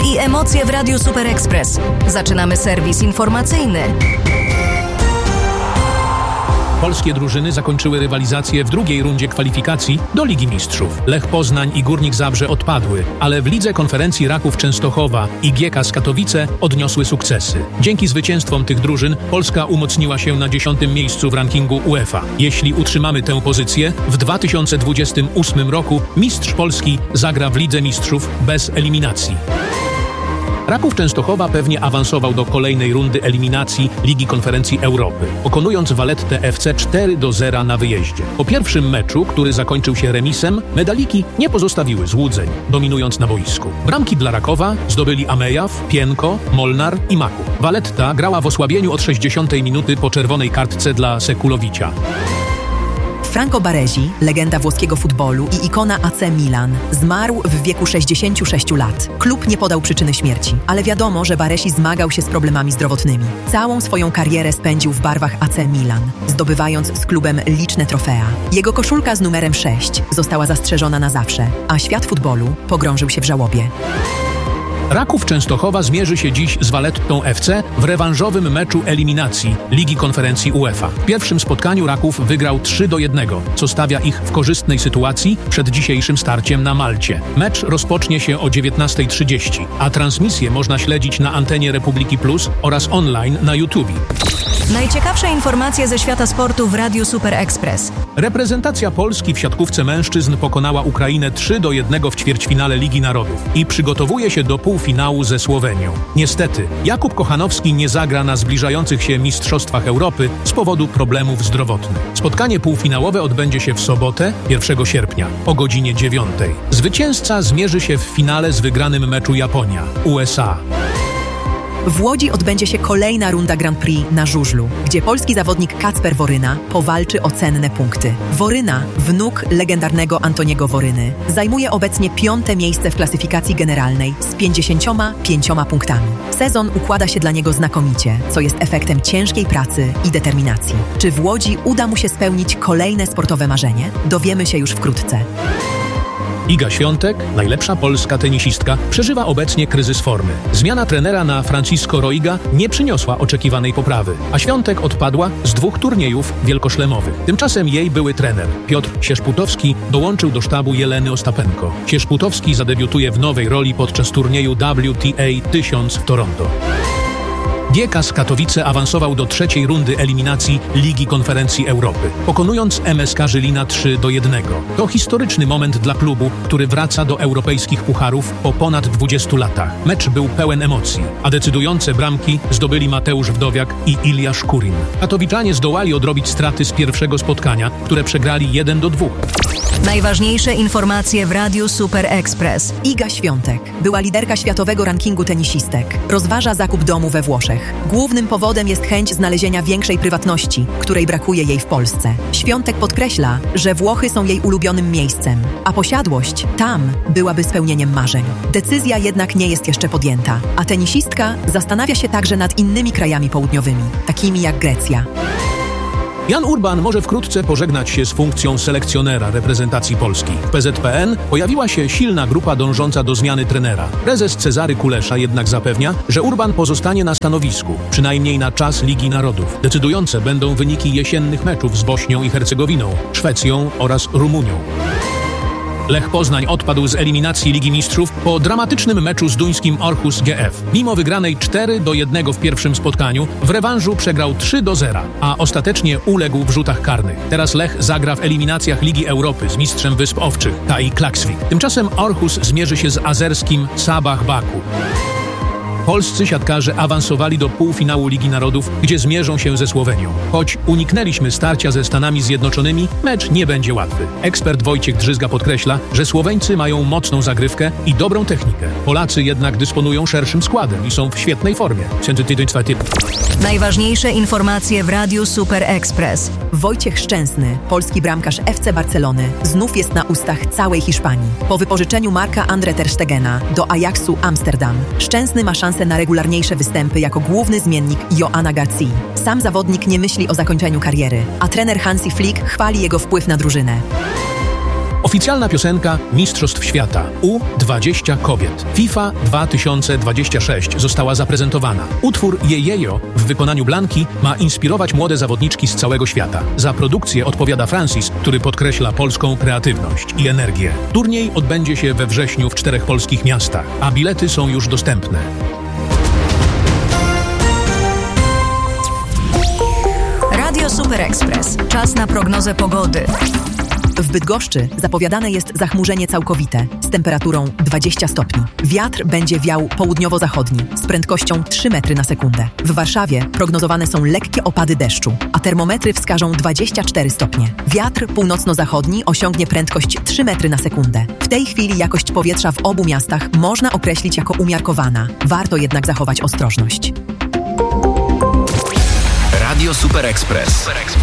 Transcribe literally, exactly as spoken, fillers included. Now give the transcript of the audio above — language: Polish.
i emocje w Radiu Super Express. Zaczynamy serwis informacyjny. Polskie drużyny zakończyły rywalizację w drugiej rundzie kwalifikacji do Ligi Mistrzów. Lech Poznań i Górnik Zabrze odpadły, ale w Lidze Konferencji Raków Częstochowa i G K z Katowice odniosły sukcesy. Dzięki zwycięstwom tych drużyn Polska umocniła się na dziesiątym miejscu w rankingu UEFA. Jeśli utrzymamy tę pozycję, w dwa tysiące dwudziestym ósmym roku mistrz Polski zagra w Lidze Mistrzów bez eliminacji. Raków Częstochowa pewnie awansował do kolejnej rundy eliminacji Ligi Konferencji Europy, pokonując Vallettę F C cztery do zera na wyjeździe. Po pierwszym meczu, który zakończył się remisem, medaliki nie pozostawiły złudzeń, dominując na boisku. Bramki dla Rakowa zdobyli Amejaw, Pienko, Molnar i Maku. Valletta grała w osłabieniu od sześćdziesiątej minuty po czerwonej kartce dla Sekulowicia. Franco Baresi, legenda włoskiego futbolu i ikona A C Milan, zmarł w wieku sześćdziesięciu sześciu lat. Klub nie podał przyczyny śmierci, ale wiadomo, że Baresi zmagał się z problemami zdrowotnymi. Całą swoją karierę spędził w barwach A C Milan, zdobywając z klubem liczne trofea. Jego koszulka z numerem sześć została zastrzeżona na zawsze, a świat futbolu pogrążył się w żałobie. Raków Częstochowa zmierzy się dziś z Vallettą F C w rewanżowym meczu eliminacji Ligi Konferencji UEFA. W pierwszym spotkaniu Raków wygrał trzy do jednego, co stawia ich w korzystnej sytuacji przed dzisiejszym starciem na Malcie. Mecz rozpocznie się o dziewiętnasta trzydzieści, a transmisję można śledzić na antenie Republiki Plus oraz online na YouTube. Najciekawsze informacje ze świata sportu w Radiu Super Express. Reprezentacja Polski w siatkówce mężczyzn pokonała Ukrainę trzy do jednego w ćwierćfinale Ligi Narodów i przygotowuje się do półfinału ze Słowenią. Niestety, Jakub Kochanowski nie zagra na zbliżających się Mistrzostwach Europy z powodu problemów zdrowotnych. Spotkanie półfinałowe odbędzie się w sobotę, pierwszego sierpnia, o godzinie dziewiątej. Zwycięzca zmierzy się w finale z wygranym meczu Japonia U S A. W Łodzi odbędzie się kolejna runda Grand Prix na żużlu, gdzie polski zawodnik Kacper Woryna powalczy o cenne punkty. Woryna, wnuk legendarnego Antoniego Woryny, zajmuje obecnie piąte miejsce w klasyfikacji generalnej z pięćdziesięcioma pięcioma punktami. Sezon układa się dla niego znakomicie, co jest efektem ciężkiej pracy i determinacji. Czy w Łodzi uda mu się spełnić kolejne sportowe marzenie? Dowiemy się już wkrótce. Iga Świątek, najlepsza polska tenisistka, przeżywa obecnie kryzys formy. Zmiana trenera na Francisco Roiga nie przyniosła oczekiwanej poprawy, a Świątek odpadła z dwóch turniejów wielkoszlemowych. Tymczasem jej były trener, Piotr Sierzputowski, dołączył do sztabu Jeleny Ostapenko. Sierzputowski zadebiutuje w nowej roli podczas turnieju W T A tysiąc w Toronto. G K z Katowice awansował do trzeciej rundy eliminacji Ligi Konferencji Europy, pokonując M S K Żylina trzy do jednego. To historyczny moment dla klubu, który wraca do europejskich pucharów po ponad dwudziestu latach. Mecz był pełen emocji, a decydujące bramki zdobyli Mateusz Wdowiak i Ilja Szkurin. Katowiczanie zdołali odrobić straty z pierwszego spotkania, które przegrali jeden do dwóch. Najważniejsze informacje w Radiu Super Express. Iga Świątek była liderka światowego rankingu tenisistek. Rozważa zakup domu we Włoszech. Głównym powodem jest chęć znalezienia większej prywatności, której brakuje jej w Polsce. Świątek podkreśla, że Włochy są jej ulubionym miejscem, a posiadłość tam byłaby spełnieniem marzeń. Decyzja jednak nie jest jeszcze podjęta, a tenisistka zastanawia się także nad innymi krajami południowymi, takimi jak Grecja. Jan Urban może wkrótce pożegnać się z funkcją selekcjonera reprezentacji Polski. W P Z P N pojawiła się silna grupa dążąca do zmiany trenera. Prezes Cezary Kulesza jednak zapewnia, że Urban pozostanie na stanowisku, przynajmniej na czas Ligi Narodów. Decydujące będą wyniki jesiennych meczów z Bośnią i Hercegowiną, Szwecją oraz Rumunią. Lech Poznań odpadł z eliminacji Ligi Mistrzów po dramatycznym meczu z duńskim Aarhus G F. Mimo wygranej cztery do jednego w pierwszym spotkaniu, w rewanżu przegrał trzy do zera, a ostatecznie uległ w rzutach karnych. Teraz Lech zagra w eliminacjach Ligi Europy z mistrzem Wysp Owczych, Tai Klaksvik. Tymczasem Aarhus zmierzy się z azerskim Sabah Baku. Polscy siatkarze awansowali do półfinału Ligi Narodów, gdzie zmierzą się ze Słowenią. Choć uniknęliśmy starcia ze Stanami Zjednoczonymi, mecz nie będzie łatwy. Ekspert Wojciech Drzyzga podkreśla, że Słoweńcy mają mocną zagrywkę i dobrą technikę. Polacy jednak dysponują szerszym składem i są w świetnej formie. Najważniejsze informacje w Radiu Super Express. Wojciech Szczęsny, polski bramkarz F C Barcelony, znów jest na ustach całej Hiszpanii. Po wypożyczeniu Marka Andre ter Stegena do Ajaxu Amsterdam, Szczęsny ma szansę na regularniejsze występy jako główny zmiennik Joana Garcii. Sam zawodnik nie myśli o zakończeniu kariery, a trener Hansi Flick chwali jego wpływ na drużynę. Oficjalna piosenka Mistrzostw Świata U dwadzieścia kobiet FIFA dwa tysiące dwadzieścia sześć została zaprezentowana. Utwór Jejejo w wykonaniu Blanki ma inspirować młode zawodniczki z całego świata. Za produkcję odpowiada Francis, który podkreśla polską kreatywność i energię. Turniej odbędzie się we wrześniu w czterech polskich miastach, a bilety są już dostępne. Radio Super Express. Czas na prognozę pogody. W Bydgoszczy zapowiadane jest zachmurzenie całkowite z temperaturą dwadzieścia stopni. Wiatr będzie wiał południowo-zachodni z prędkością trzy metry na sekundę. W Warszawie prognozowane są lekkie opady deszczu, a termometry wskażą dwadzieścia cztery stopnie. Wiatr północno-zachodni osiągnie prędkość trzy metry na sekundę. W tej chwili jakość powietrza w obu miastach można określić jako umiarkowana. Warto jednak zachować ostrożność. Radio Super Express.